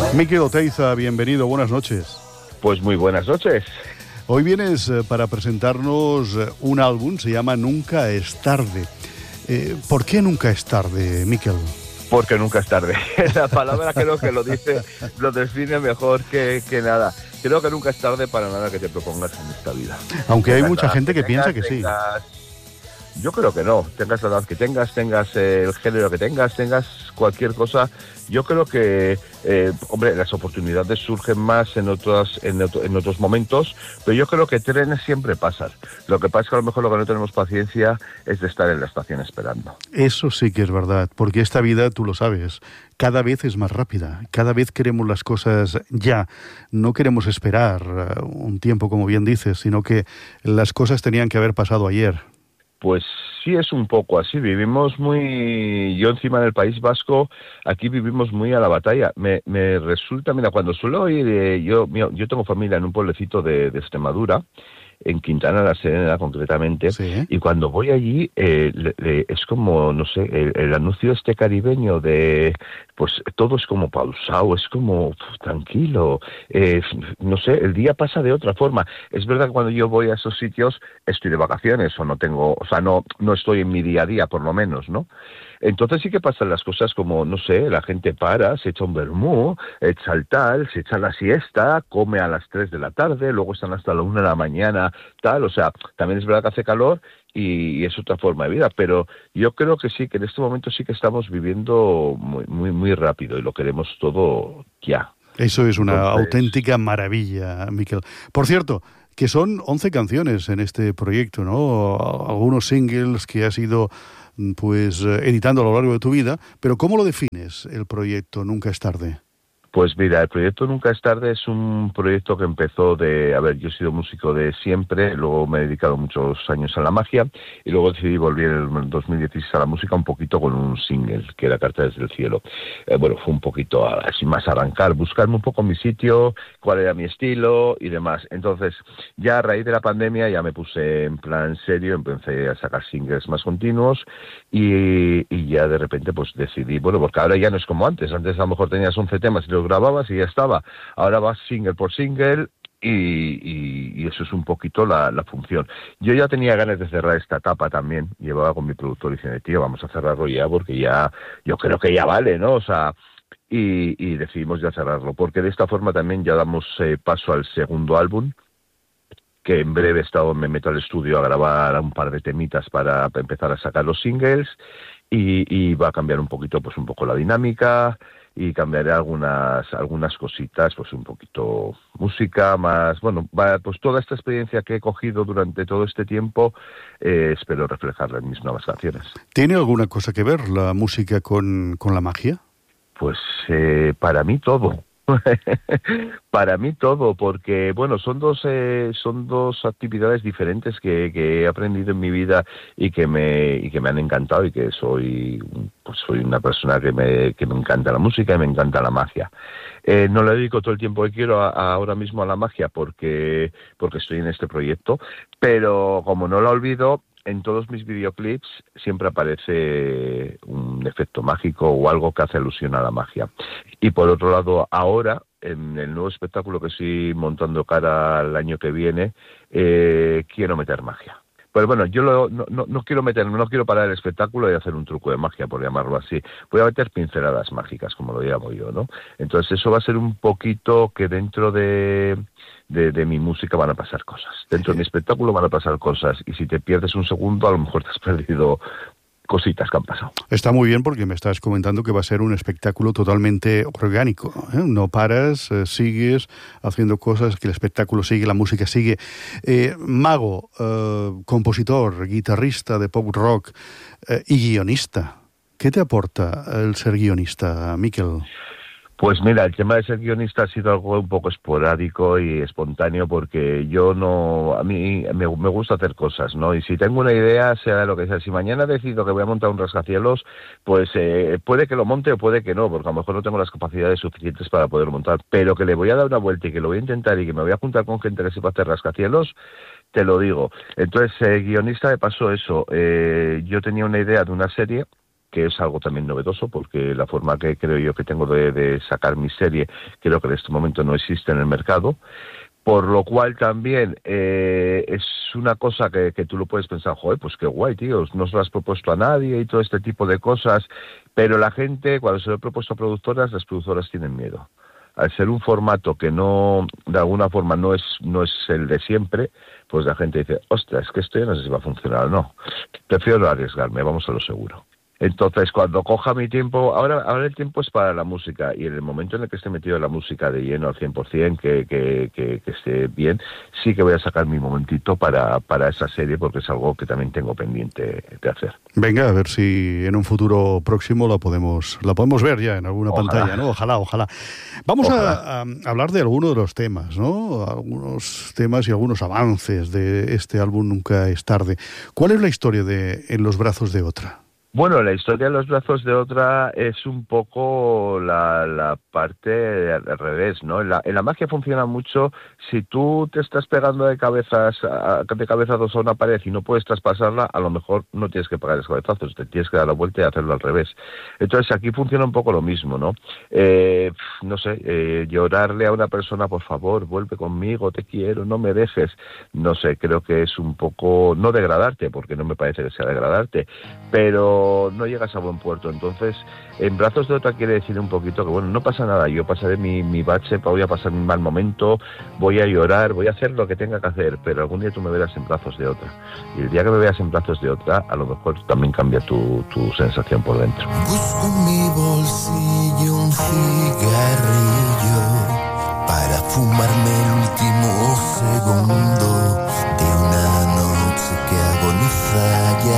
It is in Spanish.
Mikel Oteiza, bienvenido, buenas noches. Pues muy buenas noches. Hoy vienes para presentarnos un álbum, se llama Nunca es tarde. ¿Por qué nunca es tarde, Mikel? Porque nunca es tarde. La palabra creo que lo dice, lo define mejor que nada. Creo que nunca es tarde para nada que te propongas en esta vida. Aunque hay mucha gente que piensa que sí. Yo creo que no. Tengas la edad que tengas el género que tengas cualquier cosa. Yo creo que, hombre, las oportunidades surgen más en otros momentos, pero yo creo que trenes siempre pasan. Lo que pasa es que a lo mejor lo que no tenemos paciencia es de estar en la estación esperando. Eso sí que es verdad, porque esta vida, tú lo sabes, cada vez es más rápida. Cada vez queremos las cosas ya. No queremos esperar un tiempo, como bien dices, sino que las cosas tenían que haber pasado ayer. Pues sí, es un poco así. Vivimos yo encima del País Vasco, aquí vivimos muy a la batalla. Me resulta, mira, cuando suelo ir, yo tengo familia en un pueblecito de Extremadura, en Quintana la Serena concretamente, ¿Sí? Y cuando voy allí es como, no sé, el anuncio caribeño de, pues todo es como pausado, es como tranquilo, no sé, el día pasa de otra forma. Es verdad que cuando yo voy a esos sitios estoy de vacaciones no estoy en mi día a día por lo menos, ¿no? Entonces sí que pasan las cosas como, no sé, la gente para, se echa un vermú, echa el tal, se echa la siesta, come a las 3 de la tarde, luego están hasta la 1 de la mañana, tal, o sea, también es verdad que hace calor y es otra forma de vida, pero yo creo que sí, que en este momento sí que estamos viviendo muy, muy, muy rápido y lo queremos todo ya. Eso es una auténtica maravilla, Mikel. Por cierto, que son 11 canciones en este proyecto, ¿no? Algunos singles que has ido pues editando a lo largo de tu vida, pero ¿cómo lo defines el proyecto Nunca es tarde? Pues mira, el proyecto Nunca es tarde es un proyecto que empezó yo he sido músico de siempre, luego me he dedicado muchos años a la magia y luego decidí volver en el 2016 a la música un poquito con un single, que era Carta desde el cielo. Fue un poquito así más arrancar, buscarme un poco mi sitio, cuál era mi estilo y demás. Entonces, ya a raíz de la pandemia ya me puse en plan serio, empecé a sacar singles más continuos y ya de repente pues decidí, porque ahora ya no es como antes a lo mejor tenías 11 temas y los grababas y ya estaba. Ahora vas single por single y eso es un poquito la función. Yo ya tenía ganas de cerrar esta etapa también. Llevaba con mi productor diciendo, tío, vamos a cerrarlo ya porque ya, yo creo que ya vale, ¿no? O sea, y decidimos ya cerrarlo, porque de esta forma también ya damos paso al segundo álbum, que en breve me meto al estudio a grabar un par de temitas para empezar a sacar los singles y va a cambiar un poco la dinámica y cambiaré algunas cositas, pues un poquito música más, pues toda esta experiencia que he cogido durante todo este tiempo, espero reflejarla en mis nuevas canciones. ¿Tiene alguna cosa que ver la música con la magia? Pues para mí todo. Para mí todo, porque son dos actividades diferentes que he aprendido en mi vida y que me han encantado y que soy una persona que me encanta la música y me encanta la magia. No le dedico todo el tiempo que quiero ahora mismo a la magia porque estoy en este proyecto, pero como no la olvido, en todos mis videoclips siempre aparece un efecto mágico o algo que hace alusión a la magia. Y por otro lado, ahora, en el nuevo espectáculo que estoy montando cara al año que viene, quiero meter magia. Pues bueno, yo no quiero parar el espectáculo y hacer un truco de magia, por llamarlo así. Voy a meter pinceladas mágicas, como lo llamo yo, ¿no? Entonces eso va a ser un poquito que dentro de mi música van a pasar cosas. Dentro de mi espectáculo van a pasar cosas. Y si te pierdes un segundo, a lo mejor te has perdido cositas que han pasado. Está muy bien porque me estás comentando que va a ser un espectáculo totalmente orgánico, ¿eh? No paras, sigues haciendo cosas, que el espectáculo sigue, la música sigue. Mago, compositor, guitarrista de pop rock y guionista. ¿Qué te aporta el ser guionista, Mikel? Pues mira, el tema de ser guionista ha sido algo un poco esporádico y espontáneo porque a mí me gusta hacer cosas, ¿no? Y si tengo una idea, sea lo que sea, si mañana decido que voy a montar un rascacielos, pues puede que lo monte o puede que no, porque a lo mejor no tengo las capacidades suficientes para poderlo montar, pero que le voy a dar una vuelta y que lo voy a intentar y que me voy a juntar con gente que sepa hacer rascacielos, te lo digo. Entonces, guionista me pasó eso. Yo tenía una idea de una serie que es algo también novedoso, porque la forma que creo yo que tengo de sacar mi serie, creo que en este momento no existe en el mercado. Por lo cual también es una cosa que tú lo puedes pensar, joder, pues qué guay, tío, no se lo has propuesto a nadie y todo este tipo de cosas, pero la gente, cuando se lo he propuesto a productoras, las productoras tienen miedo. Al ser un formato que no, de alguna forma no es el de siempre, pues la gente dice, ostras, es que esto ya no sé si va a funcionar o no. Prefiero no arriesgarme, vamos a lo seguro. Entonces, cuando coja mi tiempo, ahora el tiempo es para la música, y en el momento en el que esté metido en la música de lleno al 100%, que esté bien, sí que voy a sacar mi momentito para esa serie, porque es algo que también tengo pendiente de hacer. Venga, a ver si en un futuro próximo la podemos ver ya en alguna pantalla, ¿no? Ojalá. Vamos a hablar de algunos de los temas, ¿no? Algunos temas y algunos avances de este álbum Nunca es tarde. ¿Cuál es la historia de En los brazos de otra? Bueno, la historia de los brazos de otra es un poco la parte al revés, ¿no? En la magia funciona mucho si tú te estás pegando de cabezazos a una pared y no puedes traspasarla, a lo mejor no tienes que pegar esos cabezazos, te tienes que dar la vuelta y hacerlo al revés. Entonces aquí funciona un poco lo mismo, ¿no? No sé, llorarle a una persona, por favor, vuelve conmigo, te quiero, no me dejes. No sé, creo que es un poco, no degradarte, porque no me parece que sea degradarte, pero no llegas a buen puerto. Entonces, en brazos de otra quiere decir un poquito que, bueno, no pasa nada, yo pasaré mi bache, voy a pasar mi mal momento, voy a llorar, voy a hacer lo que tenga que hacer, pero algún día tú me verás en brazos de otra. Y el día que me veas en brazos de otra, a lo mejor también cambia tu sensación por dentro. Busco en mi bolsillo un cigarrillo para fumarme el último segundo de una noche que agoniza ya.